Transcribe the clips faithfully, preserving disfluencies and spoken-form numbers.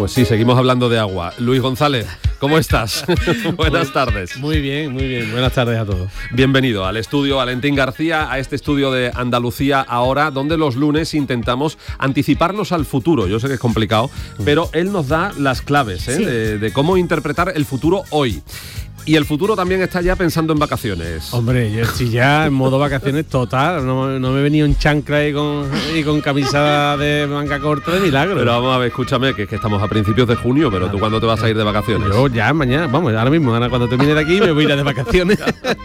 Pues sí, seguimos hablando de agua. Luis González, ¿cómo estás? Buenas muy, tardes. Muy bien, muy bien. Buenas tardes a todos. Bienvenido al estudio Valentín García, a este estudio de Andalucía Ahora, donde los lunes intentamos anticiparnos al futuro. Yo sé que es complicado, pero él nos da las claves, ¿eh? sí. de, de cómo interpretar el futuro hoy. Y el futuro también está ya pensando en vacaciones. Hombre, yo estoy ya en modo vacaciones total. No, no me he venido en chancla y con, y con camisa de manga corta de milagro. Pero vamos a ver, escúchame, que es que estamos a principios de junio, pero ¿tú cuándo te vas a ir de vacaciones? Yo ya mañana, vamos, ahora mismo, ahora cuando termine de aquí me voy a ir de vacaciones.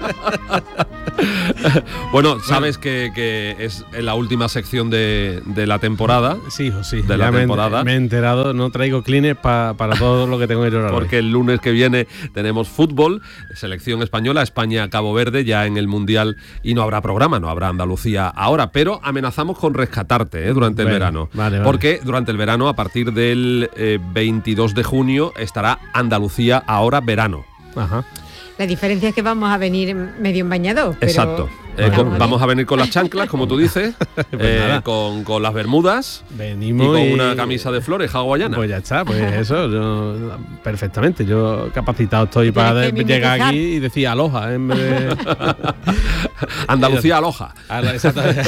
Bueno, sabes que, que es la última sección de, de la temporada. Sí, hijo, sí. De ya la me temporada. He, me he enterado, no traigo clines pa, para todo lo que tengo que llorar. Porque el lunes que viene tenemos fútbol. Selección española, España-Cabo Verde ya en el Mundial y no habrá programa, no habrá Andalucía Ahora, pero amenazamos con rescatarte ¿eh? durante el bueno, verano. Vale, vale. Porque durante el verano, a partir del eh, veintidós de junio, estará Andalucía Ahora Verano. Ajá. La diferencia es que vamos a venir medio en bañador. Pero... Exacto. Eh, con, vamos a venir con las chanclas, como tú dices, pues eh, con, con las bermudas. Venimos y con y... una camisa de flores hawaiana. Pues ya está, pues eso, yo, perfectamente. Yo capacitado estoy para de, llegar aquí y decir aloha en vez de... Andalucía aloha. Exactamente.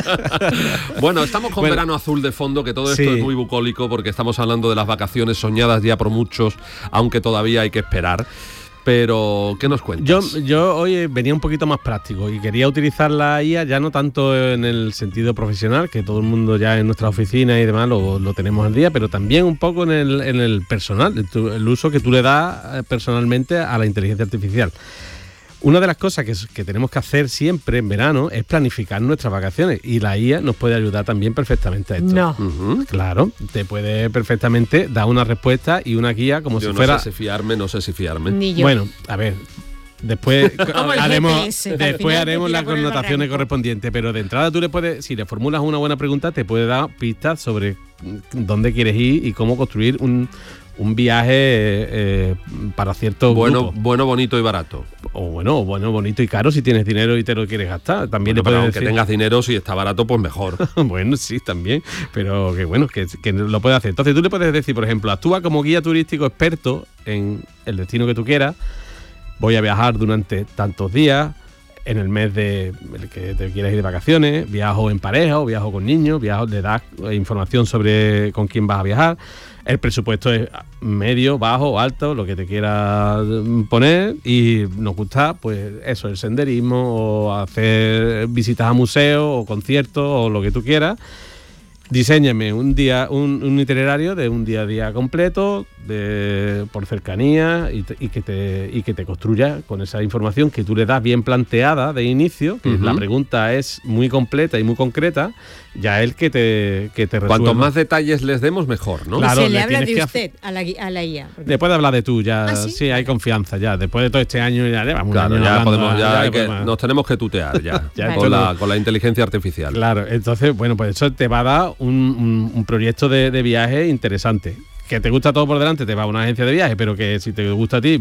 Bueno, estamos con bueno, verano azul de fondo, que todo esto sí. es muy bucólico porque estamos hablando de las vacaciones soñadas ya por muchos, aunque todavía hay que esperar. Pero, ¿qué nos cuentas? Yo, yo hoy venía un poquito más práctico y quería utilizar la I A ya no tanto en el sentido profesional, que todo el mundo ya en nuestra oficina y demás lo, lo tenemos al día, pero también un poco en el, en el personal, el, el uso que tú le das personalmente a la inteligencia artificial. Una de las cosas que, que tenemos que hacer siempre en verano es planificar nuestras vacaciones y la I A nos puede ayudar también perfectamente a esto. No. Uh-huh, claro, te puede perfectamente dar una respuesta y una guía como yo si fuera... no sé si fiarme, no sé si fiarme. Ni yo. Bueno, a ver... Después haremos, G P S, después haremos las connotaciones correspondientes, pero de entrada tú le puedes, si le formulas una buena pregunta, te puede dar pistas sobre dónde quieres ir y cómo construir un, un viaje eh, para cierto bueno, grupo. Bueno, bonito y barato. O bueno, bueno, bonito y caro si tienes dinero y te lo quieres gastar. También bueno, le puedes aunque decir... tengas dinero, si está barato, pues mejor. Bueno, sí, también, pero que bueno, que, que lo puedes hacer. Entonces tú le puedes decir, por ejemplo, actúa como guía turístico experto en el destino que tú quieras. Voy a viajar durante tantos días, en el mes de el que te quieras ir de vacaciones, viajo en pareja o viajo con niños, viajo, le das información sobre con quién vas a viajar. El presupuesto es medio, bajo, alto, lo que te quieras poner y nos gusta, pues eso, el senderismo o hacer visitas a museos o conciertos o lo que tú quieras. Diséñame un día, un, un itinerario de un día a día completo, de, por cercanía y, te, y, que te, y que te construya con esa información que tú le das bien planteada de inicio, que uh-huh. la pregunta es muy completa y muy concreta, ya él que te, que te resuelva. Cuanto más detalles les demos, mejor, ¿no? Claro, se le, le habla de usted a la, a la I A. Porque... Después de hablar de tú, ya ¿Ah, sí? sí, hay confianza ya. Después de todo este año ya llevamos claro, un año ya hablando, podemos, ya ya hay que, podemos... nos tenemos que tutear ya, ya vale. con, la, con la inteligencia artificial. Claro, entonces, bueno, pues eso te va a dar un, un, un proyecto de, de viaje interesante. Que te gusta todo por delante, te va a una agencia de viaje, pero que si te gusta a ti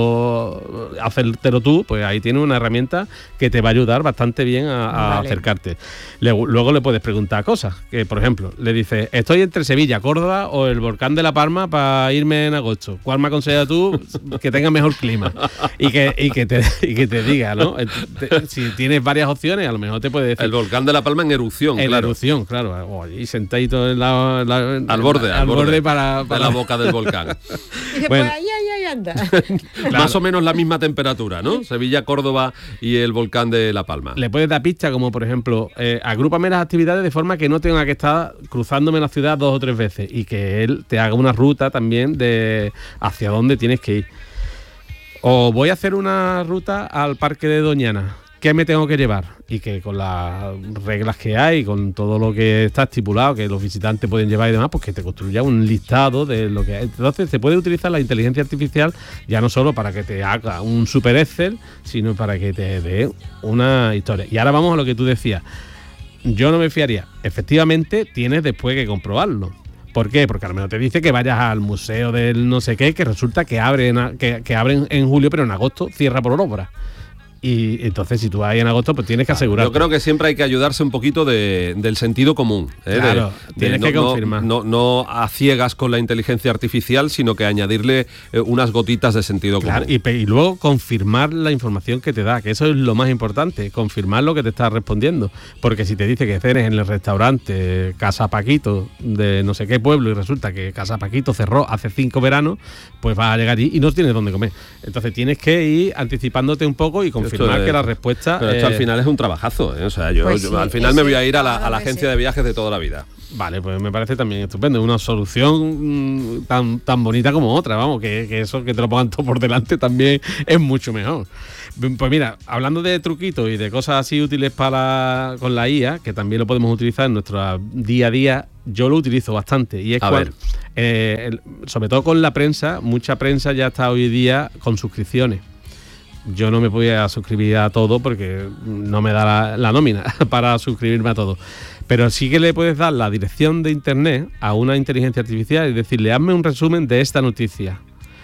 verlo, hacértelo tú, pues ahí tienes una herramienta que te va a ayudar bastante bien a, a vale. acercarte. Luego, luego le puedes preguntar cosas, que por ejemplo, le dices, estoy entre Sevilla, Córdoba o el volcán de La Palma para irme en agosto. ¿Cuál me aconsejas tú que tenga mejor clima? Y que, y que, te, y que te diga, ¿no? Te, si tienes varias opciones, a lo mejor te puede decir... El volcán de La Palma en erupción, en claro. En erupción, claro. Oh, y sentadito en la, la, al borde, al, al borde, borde para... de la boca del volcán. Y bueno, pues ahí, ahí, ahí anda. Claro. Más o menos la misma temperatura, ¿no? Sevilla, Córdoba y el volcán de La Palma. Le puedes dar pistas como, por ejemplo, eh, agrúpame las actividades de forma que no tenga que estar cruzándome la ciudad dos o tres veces y que él te haga una ruta también de hacia dónde tienes que ir. O voy a hacer una ruta al Parque de Doñana. ¿Qué me tengo que llevar? Y que con las reglas que hay, con todo lo que está estipulado, que los visitantes pueden llevar y demás, pues que te construya un listado de lo que hay. Entonces se puede utilizar la inteligencia artificial ya no solo para que te haga un super Excel, sino para que te dé una historia. Y ahora vamos a lo que tú decías. Yo no me fiaría. Efectivamente, tienes después que comprobarlo. ¿Por qué? Porque a lo mejor te dice que vayas al museo del no sé qué, que resulta que abren, que, que abren en julio, pero en agosto cierra por obra. Y entonces si tú vas ahí en agosto, pues tienes que asegurar. Yo creo que siempre hay que ayudarse un poquito de, del sentido común. ¿eh? Claro, de, tienes de, que no, confirmar. No, no, no a ciegas con la inteligencia artificial, sino que añadirle eh, unas gotitas de sentido Claro, común. y, y luego confirmar la información que te da, que eso es lo más importante, confirmar lo que te está respondiendo. Porque si te dice que cenes en el restaurante Casa Paquito de no sé qué pueblo y resulta que Casa Paquito cerró hace cinco veranos, pues vas a llegar allí y no tienes dónde comer. Entonces tienes que ir anticipándote un poco y confirmar Esto es, que la respuesta... Pero esto eh, al final es un trabajazo, ¿eh? O sea, yo, Pues yo sí, al final ese- me voy a ir a la, a la ahora agencia ese- de viajes de toda la vida. Vale, pues me parece también estupendo. Una solución mm, tan, tan bonita como otra, vamos, que, que eso que te lo pongan todo por delante también es mucho mejor. Pues mira, hablando de truquitos y de cosas así útiles para con la I A, que también lo podemos utilizar en nuestro día a día, yo lo utilizo bastante. Y es A cual, ver. eh, el- sobre todo con la prensa, mucha prensa ya está hoy día con suscripciones. Yo no me podía suscribir a todo porque no me da la, la nómina para suscribirme a todo. Pero sí que le puedes dar la dirección de internet a una inteligencia artificial y decirle, hazme un resumen de esta noticia.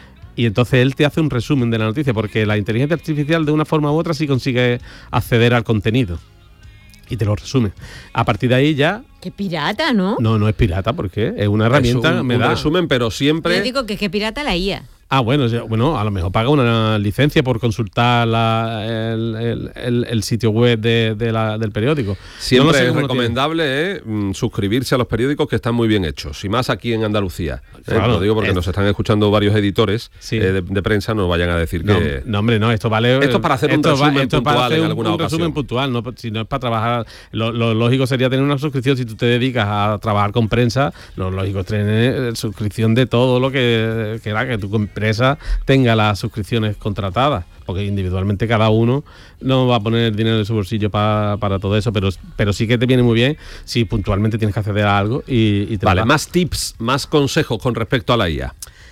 Y entonces él te hace un resumen de la noticia, porque la inteligencia artificial de una forma u otra sí consigue acceder al contenido. Y te lo resume. A partir de ahí ya... Qué pirata, ¿no? No, no es pirata, porque es una herramienta... Es un, me un da... resumen, pero siempre... Yo digo que qué pirata la I A. Ah, bueno, ya- bueno, a lo mejor paga una licencia por consultar la- el, el- el- el sitio web de, de la- del periódico. Siempre No lo sé es cómo lo tiene. recomendable eh, mm, suscribirse a los periódicos que están muy bien hechos, y más aquí en Andalucía. Eh, Claro, lo digo porque es- nos están escuchando varios editores Sí. eh, de, de prensa, no vayan a decir No, que... no, hombre, no, esto vale... Esto es para hacer un esto resumen esto es para puntual hacer en un- alguna un ocasión. resumen puntual, no, si no es para trabajar... Lo, lo lógico sería tener una suscripción. Si tú te dedicas a trabajar con prensa, lo lógico es tener suscripción de todo lo que... Que, que tu empresa tenga las suscripciones contratadas, porque individualmente cada uno no va a poner dinero de su bolsillo pa- para todo eso, pero, pero sí que te viene muy bien si puntualmente tienes que acceder a algo y, y te lo Vale, da. más tips, más consejos con respecto a la I A.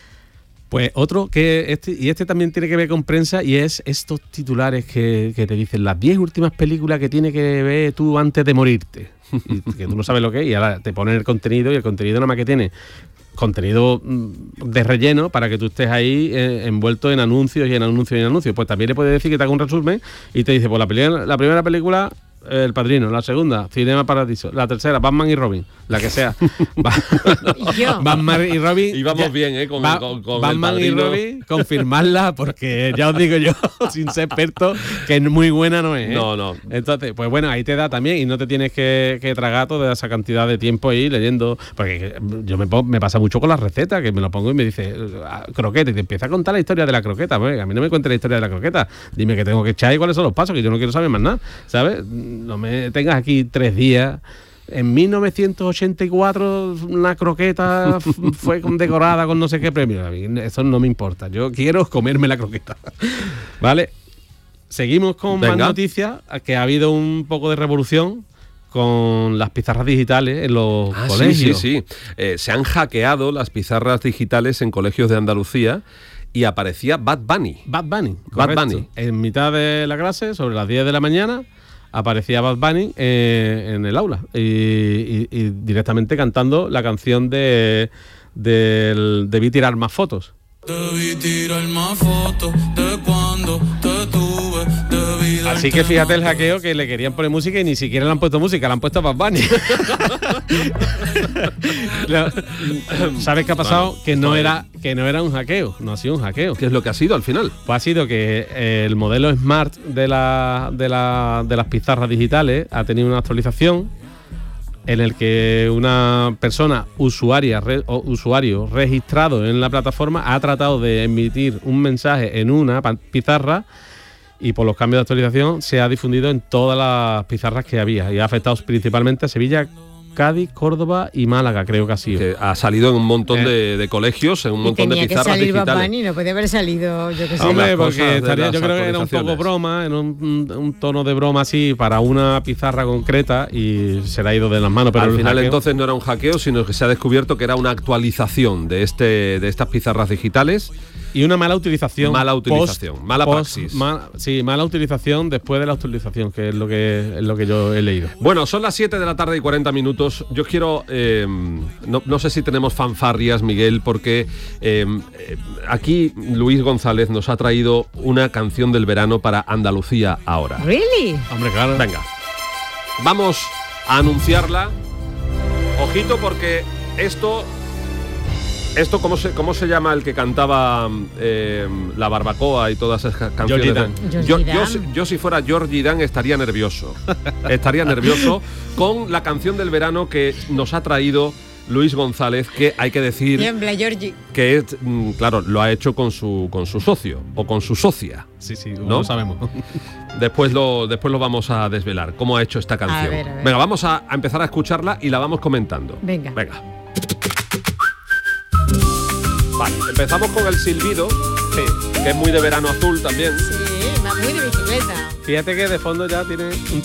Pues otro que este, y este también tiene que ver con prensa, y es estos titulares que, que te dicen las diez últimas películas que tienes que ver tú antes de morirte. Y que tú no sabes lo que es, y ahora te ponen el contenido, y el contenido nada más que tiene contenido mm, de relleno para que tú estés ahí eh, envuelto en anuncios y en anuncios y en anuncios. Pues también le puedes decir que te haga un resumen y te dice, pues la, peli- la primera película, El Padrino, la segunda, Cinema Paradiso, la tercera, Batman y Robin, la que sea. Ba- Y yo. Batman y Robin. Íbamos ya- bien, ¿eh? Con, Ba- con- con El Batman y Padrino. Robin, confirmarla, porque ya os digo yo, sin ser experto, que muy buena no es. ¿eh? No, no. Entonces, pues bueno, ahí te da también, y no te tienes que, que tragar toda esa cantidad de tiempo ahí leyendo, porque yo me, pongo- me pasa mucho con las recetas, que me lo pongo y me dice, ah, croqueta, y te empieza a contar la historia de la croqueta. Pues, a mí no me cuentes la historia de la croqueta, dime que tengo que echar y cuáles son los pasos, que yo no quiero saber más nada, ¿sabes? No me tengas aquí tres días. En mil novecientos ochenta y cuatro una croqueta f- fue condecorada con no sé qué premio. A mí eso no me importa. Yo quiero comerme la croqueta. ¿Vale? Seguimos con Venga. más noticias, que ha habido un poco de revolución con las pizarras digitales en los Ah, sí, colegios. sí, sí. Eh, se han hackeado las pizarras digitales en colegios de Andalucía y aparecía Bad Bunny. Bad Bunny. Bad correcto. Bunny. En mitad de la clase, sobre las diez de la mañana, aparecía Bad Bunny eh, en el aula y, y- y directamente cantando la canción de del Debí tirar más fotos. Debí tirar más fotos de cuando te tuve. Debí darte Así que fíjate el más hackeo, que le querían poner música y ni siquiera le han puesto música, le han puesto a Bad Bunny. Lo- ¿Sabes qué ha pasado? Bueno, que no estoy- era que no era un hackeo, no ha sido un hackeo. ¿Qué es lo que ha sido al final? Pues ha sido que eh, el modelo Smart de, la, de, la, de las pizarras digitales ha tenido una actualización en el que una persona usuaria re- o usuario registrado en la plataforma ha tratado de emitir un mensaje en una pa- pizarra, y por los cambios de actualización se ha difundido en todas las pizarras que había y ha afectado principalmente a Sevilla, Cádiz, Córdoba y Málaga, creo que ha sido. Que ha salido en un montón Eh. de, de colegios, en un Y montón de tenía que pizarras salir Bad digitales. Bunny, no podía haber salido, yo qué sé. Hombre, Hombre, las cosas porque de estaría, las yo creo que era un poco actualizaciones. broma, era un, un- un tono de broma así para una pizarra concreta y se le ha ido de las manos. Pero Al el final hackeo- entonces no era un hackeo, sino que se ha descubierto que era una actualización de este de estas pizarras digitales Y una mala utilización. Mala utilización, post, mala post, praxis. ma, sí, mala utilización después de la utilización, que es lo que, es lo que yo he leído. Bueno, son las siete de la tarde y cuarenta minutos. Yo quiero, eh, no, no sé si tenemos fanfarrias, Miguel, porque eh, aquí Luis González nos ha traído una canción del verano para Andalucía ahora. ¿Really? Hombre, claro. Venga, vamos a anunciarla. Ojito, porque esto... Esto, ¿cómo se, cómo se llama el que cantaba eh, La Barbacoa y todas esas canciones? Georgie Dan. Yo, Georgie yo, Dan. si- yo si fuera Georgie Dan estaría nervioso. Estaría nervioso con la canción del verano que nos ha traído Luis González, que hay que decir Tiembla, Georgie. que es, mm, claro, lo ha hecho con su, con su socio o con su socia. Sí, sí, ¿No? no lo sabemos. Después lo, después lo vamos a desvelar, cómo ha hecho esta canción. ver, a ver. Venga, vamos a, a empezar a escucharla y la vamos comentando. Venga. Venga. Vale, empezamos con el silbido, Sí. que es muy de verano azul también. Sí, muy de bicicleta. Fíjate que de fondo ya tiene un